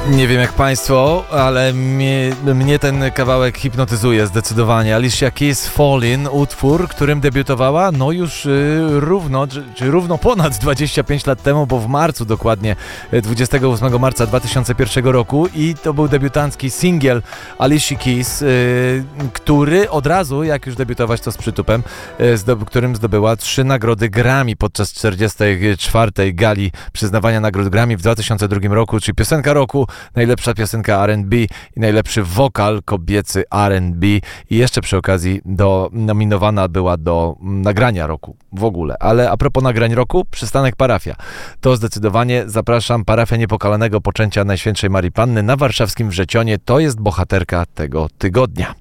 Nie wiem jak państwo, ale mnie ten kawałek hipnotyzuje zdecydowanie. Alicia Keys Fallin', utwór, którym debiutowała już równo ponad 25 lat temu, bo w marcu dokładnie, 28 marca 2001 roku, i to był debiutancki singiel Alicia Keys, który od razu, jak już debiutować, to z przytupem, którym zdobyła 3 nagrody Grammy podczas 44. gali przyznawania nagród Grammy w 2002 roku, czyli piosenka roku, najlepsza piosenka R&B i najlepszy wokal kobiecy R&B, i jeszcze przy okazji nominowana była do nagrania roku w ogóle. Ale a propos nagrań roku, przystanek Parafia. To zdecydowanie zapraszam. Parafia Niepokalanego Poczęcia Najświętszej Marii Panny na warszawskim Wrzecionie. To jest bohaterka tego tygodnia.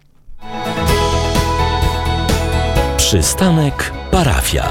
Przystanek Parafia.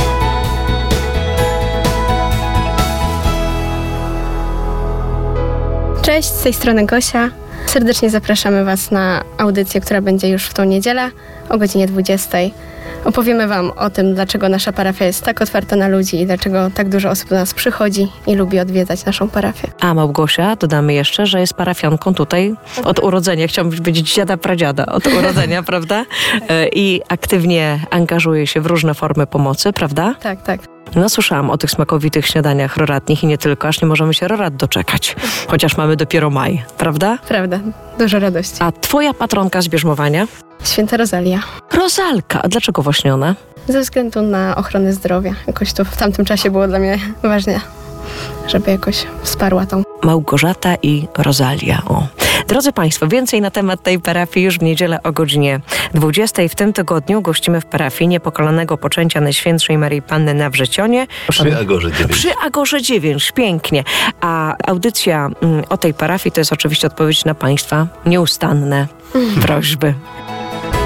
Cześć, z tej strony Gosia. Serdecznie zapraszamy Was na audycję, która będzie już w tą niedzielę o godzinie 20. Opowiemy Wam o tym, dlaczego nasza parafia jest tak otwarta na ludzi i dlaczego tak dużo osób do nas przychodzi i lubi odwiedzać naszą parafię. A Małgosia, dodamy jeszcze, że jest parafianką tutaj od urodzenia. Chciałam powiedzieć dziada, pradziada od urodzenia, prawda? I aktywnie angażuje się w różne formy pomocy, prawda? Tak, tak. No, słyszałam o tych smakowitych śniadaniach roratnich i nie tylko, aż nie możemy się rorat doczekać. Chociaż mamy dopiero maj, prawda? Prawda, dużo radości. A twoja patronka z bierzmowania? Święta Rozalia. Rozalka. A dlaczego właśnie ona? Ze względu na ochronę zdrowia. Jakoś to w tamtym czasie było dla mnie ważne, żeby jakoś wsparła tą. Małgorzata i Rozalia. O. Drodzy Państwo, więcej na temat tej parafii już w niedzielę o godzinie 20. W tym tygodniu gościmy w parafii Niepokalanego Poczęcia Najświętszej Marii Panny na Wrzecionie. Przy Agorze 9. Przy Agorze 9, pięknie. A audycja o tej parafii to jest oczywiście odpowiedź na Państwa nieustanne prośby.